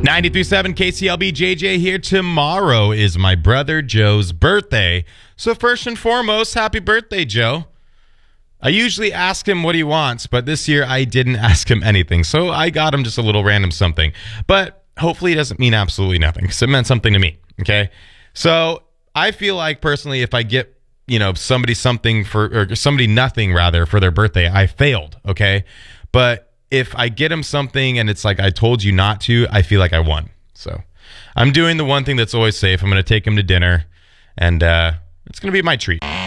93.7 KCLB JJ here. Tomorrow is my brother Joe's birthday. So first and foremost, happy birthday, Joe. I usually ask him what he wants, but this year I didn't ask him anything. So I got him just a little random something. But hopefully it doesn't mean absolutely nothing because it meant something to me. Okay. So I feel like personally, if I get, somebody something or somebody nothing rather for their birthday, I failed. Okay. But if I get him something and it's like I told you not to, I feel like I won. So I'm doing the one thing that's always safe. I'm going to take him to dinner and it's going to be my treat.